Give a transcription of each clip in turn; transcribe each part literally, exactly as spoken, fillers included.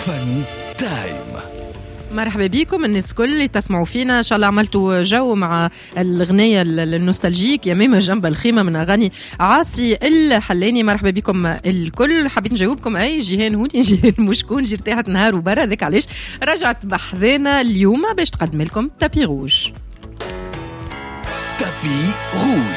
فن تايم. مرحبا بكم الناس كل اللي تسمعوا فينا. ان شاء الله عملتوا جو مع الاغنيه النوستالجيك يميمه جنب الخيمه من اغاني عاصي الحلاني. مرحبا بكم الكل. حبيت نجاوبكم اي جيهان هوني جيهان مشكون جي ارتاحت نهار وبرا ذاك علاش رجعت بحذانا اليوم باش تقدم لكم تابي روج. تابي روج.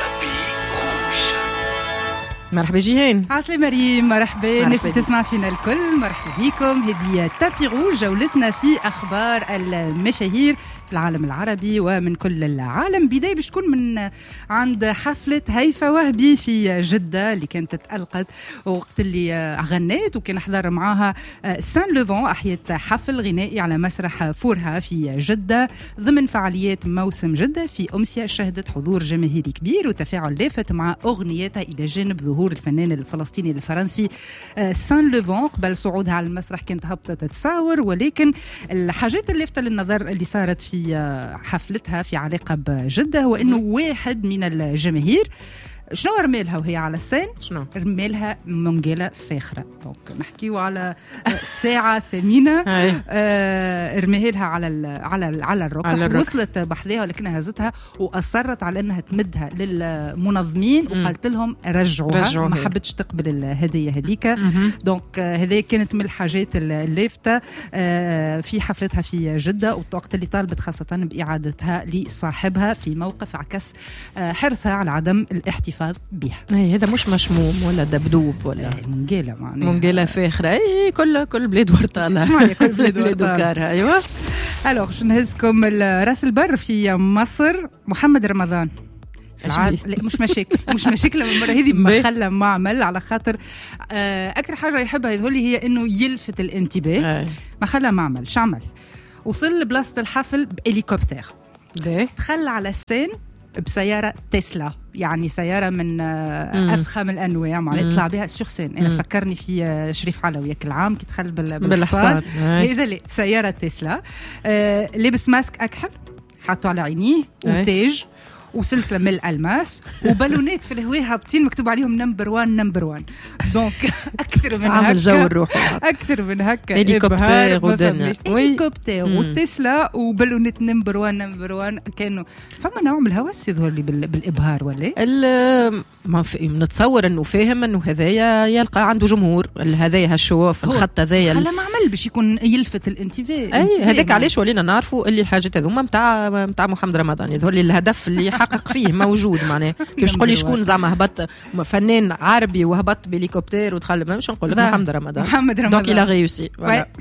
مرحبا جيهان. عسلي مريم. مرحبا الناس اللي تسمع فينا الكل. مرحبا بكم. هذه تابي روج، جولتنا في اخبار المشاهير في العالم العربي ومن كل العالم. بداية باش تكون من عند حفلة هيفا وهبي في جدة اللي كانت تألقت وقت اللي غنيت، وكان حضر معاها سان لوفون. أحيت حفل غنائي على مسرح فورها في جدة ضمن فعاليات موسم جدة في أمسية شهدت حضور جماهيري كبير وتفاعل لافت مع أغنيتها إلى جانب ظهور الفنان الفلسطيني الفرنسي سان لوفون. قبل صعودها على المسرح كانت هبطة تتصاور، ولكن الحاجات اللافته للنظر اللي صارت في حفلتها في علاقة بجدة هو إنه واحد من الجماهير شنو رميلها وهي على السين؟ شنو رميلها منجلة فاخرة. دونك نحكيو على ساعة ثمينة آه رميها لها على ال على ال على الركب. وصلت بحذاها ولكنها هزتها وأصرت على أنها تمدها للمنظمين وقالت لهم رجعوها. ما حبتش تقبل الهدية هذيك. دونك هذه كانت من الحاجات اللافتة آه في حفلتها في جدة، ووقت اللي طالبت خاصة بإعادتها لصاحبها في موقف عكس آه حرصها على عدم الاحتفال بها. اي هذا مش مشموم ولا دبدوب ولا منجيلة معناها منجيلة فاخرة. اي كل كل بلاد ورطالة كل بلاد ورطالة. ايوه الوغ باش نهزكم راس البر في مصر. محمد رمضان العاد... لا مش مشاكل مش مشاكل المرة هذه مخلة معمل على خاطر أكثر حاجة يحبها يقول لي هي إنه يلفت الانتباه. مخلة معمل شو عمل؟ وصل لبلاصة الحفل بهليكوبتر. دخل على السين بسيارة تسلا، يعني سيارة من أفخم الأنواع معناها يطلع بها الشخصين. أنا فكرني في شريف علوي كل عام كي دخل بالحصان. هذا لا سيارة تسلا. آه لبس ماسك أكحل حاطه على عينيه وتاج وسلسلة من الألماس وبالونات في الهواء هابطين مكتوب عليهم نمبر وان نمبر وان. دونك أكثر من هكا جو الروح أكثر من هكا هليكوبتر ودنيا هليكوبتر وتسلا وبالونات نمبر وان نمبر وان. كانوا فما نوع من الهوس يظهر لي بالإبهار ولا ما نتصور إنه فاهم إنه هذايا يلقى عنده جمهور. هذايا هالشواف الخط هذايا خلا ما عمل باش يكون يلفت الانتباه. أي هذاك علاش ولينا نعرفوا اللي الحاجات هذوما متاع متاع محمد رمضان. يظهر لي الهدف اللي حقق فيه موجود معناه. كيفاش تقول لي شكون زعما هبط فنان عربي وهبط بهليكوبتر ودخل مش نقول لك محمد رمضان. محمد رمضان دونك إلى غيوسي.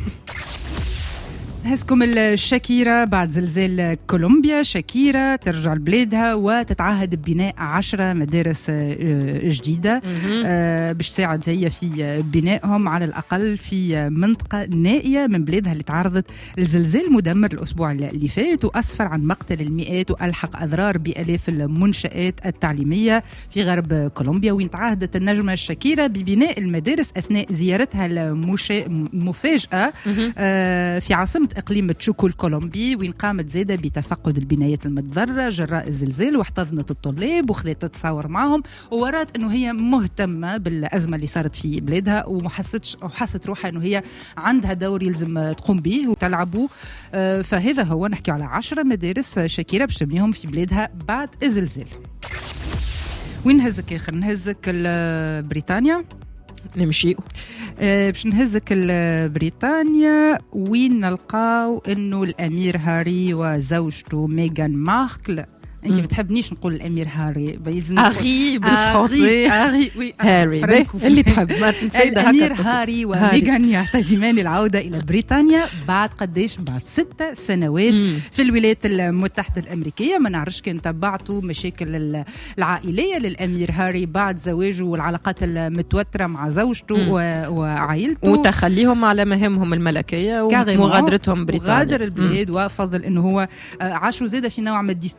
هزكم الشاكيرة بعد زلزال كولومبيا. شاكيرة ترجع لبلادها وتتعهد ببناء عشرة مدارس جديدة باش تساعد هي في بنائهم على الأقل في منطقة نائية من بلادها اللي تعرضت لزلزال مدمر الأسبوع اللي فات وأسفر عن مقتل المئات وألحق أضرار بآلاف المنشآت التعليمية في غرب كولومبيا. وين تعهدت النجمة شاكيرة ببناء المدارس أثناء زيارتها المفاجئة في عاصمة إقليم تشوكو الكولومبي، وين قامت زادة بتفقد البنايات المتضررة جراء الزلزال واحتضنت الطلاب وخذت تتصور معهم وورات أنه هي مهتمة بالأزمة اللي صارت في بلادها ومحستش وحست روحها أنه هي عندها دور يلزم تقوم به وتلعبه. آه فهذا هو نحكي على عشرة مدارس شاكيرة باش تبنيهم في بلادها بعد الزلزال. وين نهزك آخر؟ نهزك بريطانيا. نمشي أه باش نهزك بريطانيا وين نلقاو انه الامير هاري وزوجته ميغان ماركل. انت بتحبنيش نقول الامير هاري اغي بالفرنسي اغي وي هاري اللي تحب. الامير هاري وميغان يعتزمان العوده الى بريطانيا بعد قديش؟ بعد ستة سنوات مم. في الولايات المتحده الامريكيه. ما نعرفش كان تبعتوا مشاكل العائليه للامير هاري بعد زواجه والعلاقات المتوتره مع زوجته وعائلته وتخليهم على مهامهم الملكيه ومغادرتهم بريطانيا. غادر البلاد وفضل انه هو عاشوا زاده في نوع من الديسكريسيون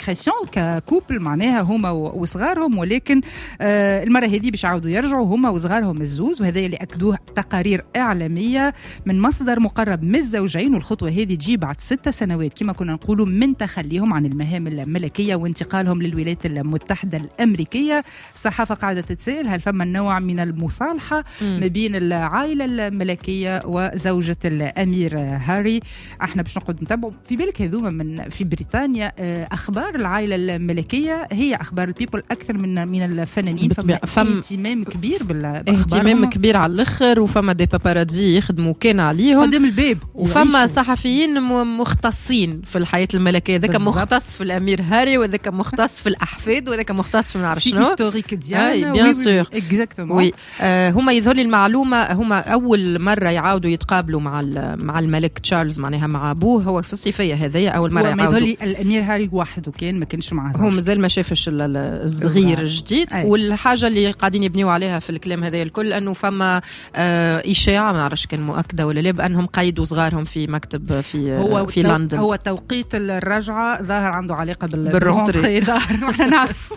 ككوبل معناها هما وصغارهم، ولكن آه المره هذه باش يعاودوا يرجعوا هما وصغارهم الزوز، وهذا اللي اكدوه تقارير اعلاميه من مصدر مقرب من الزوجين. والخطوه هذه تجي بعد ست سنوات كما كنا نقولوا من تخليهم عن المهام الملكيه وانتقالهم للولايات المتحده الامريكيه. الصحافه قاعده تتساءل هل فما نوع من المصالحه ما بين العائله الملكيه وزوجه الامير هاري. احنا باش نقعد نتابعوا في بالك هذوما من في بريطانيا اخبار العائله الملكيه هي اخبار البيبل اكثر من من الفنانين، فما فم اهتمام كبير بالاخبار، اهتمام كبير على الاخر، وفما دي باباراتزي يخدموا كان عليهم قدام الباب، وفما صحفيين مختصين في الحياه الملكيه، ذاك مختص في الامير هاري وذاك مختص في الاحفاد وذاك مختص في ما نعرف شنو في هيستوريك ديالنا. بيان سور اكزاكتومون. وي آه هما يظهر لي المعلومه، هما اول مره يعاودوا يتقابلوا مع مع الملك تشارلز، معناها مع ابوه، هو في الصيفيه هذيا اول مره يعاودوا. يظهر لي الامير هاري وحده كان ما كانش معاه، هو مازال ما شافش الصغير الجديد. أي. والحاجه اللي قاعدين يبنيوا عليها في الكلام هذا الكل انه فما آه اشاعه ما نعرفش كان مؤكده ولا لا بانهم قيدوا صغارهم في مكتب في هو في لندن. هو توقيت الرجعه ظاهر عنده علاقه بالرونتري ظاهر ما نعرف.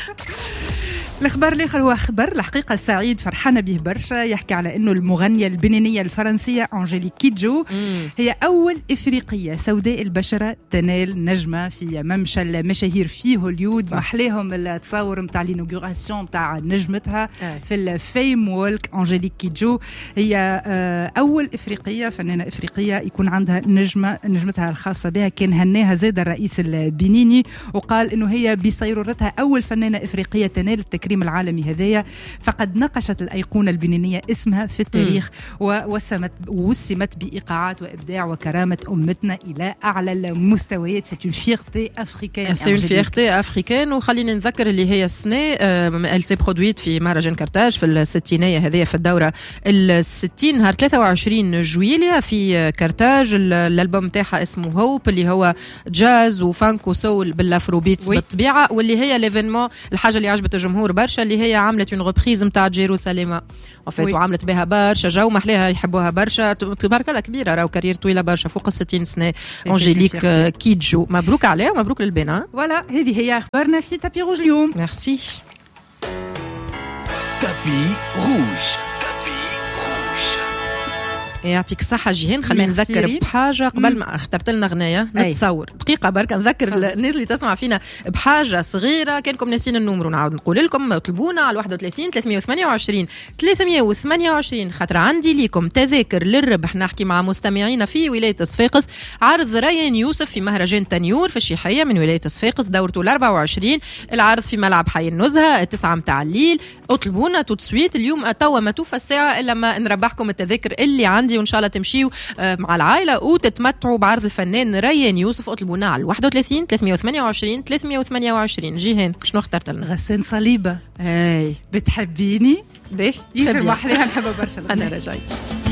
الخبر الاخر هو خبر الحقيقه السعيد فرحانه به برشا، يحكي على انه المغنيه البنينيه الفرنسيه أنجيليك كيدجو مم. هي اول افريقيه سوداء البشره تنال نجمه في ممشى المشاهير في هوليود. محليهم التصاور نتاع الانوغوراسيون نتاع نجمتها آه. في الفيم وولك. أنجيليك كيدجو هي اول افريقيه فنانه افريقيه يكون عندها نجمه نجمتها الخاصه بها. كان هناها زاد الرئيس البنيني وقال انه هي بصيرورتها اول فنانه افريقيه تنال التكريم العالمي هذايا، فقد نقشت الأيقونة البنينية اسمها في التاريخ ووسمت وسمت بإيقاعات وإبداع وكرامة أمتنا إلى أعلى المستويات. سي اون فيرتي أفريكان، سي اون فيرتي أفريكان. وخلينا نذكر اللي هي السنة ال سي برودويت في مهرجان كارتاج في الستينية هذيا في الدورة الستين نهار ثلاثة وعشرين جويليا في كارتاج. الألبوم تاعها اسمه هوب اللي هو جاز وفانك وسول بالافروبيتس بالطبيعة، واللي هي ليفينمون الحاجة اللي عجبت الجمهور برشا اللي هي عملت اون ريبريز نتاع جيروساليم وفات وعملت بها برشا جو محليها يحبوها برشا. تبارك الله كبيره، راهو كارير طويله برشا فوق الستين سنه. أنجيليك كيدجو مبروك عليها ومبروك للبنات. فوالا هذه هي اخبارنا في تابي روج اليوم. ميرسي. تابي روج. يعطيك الصحة جيهان. خلينا نذكر بحاجة قبل ما اخترت لنا غناية نتصور دقيقة بركة نذكر الناس اللي تسمع فينا بحاجة صغيرة. كانكم ناسين النمر ونعاود نقول لكم اطلبونا على واحد وثلاثين ثلاثمية وثمانية وعشرين ثلاثمية وثمانية وعشرين خاطر عندي ليكم تذاكر للربح. نحكي مع مستمعينا في ولاية صفاقس عرض ريان يوسف في مهرجان تنيور في الشيحية من ولاية صفاقس دورته الأربعة وعشرين. العرض في ملعب حي النزهة التسعة متاع الليل. اطلبونا توتسويت اليوم توا ما توفى الساعة إلا ما نربحكم التذاكر اللي عندي، وإن شاء الله تمشيوا مع العائلة وتتمتعوا بعرض الفنان ريان يوسف. اطلبونا على واحد وثلاثين ثلاثمية وثمانية وعشرين ثلاثمية وثمانية وعشرين. جيهان شنو اخترت لنا؟ غسان صليبة. هاي بتحبيني؟ باهي يخرب محليها نحبها برشا. أنا رجعت.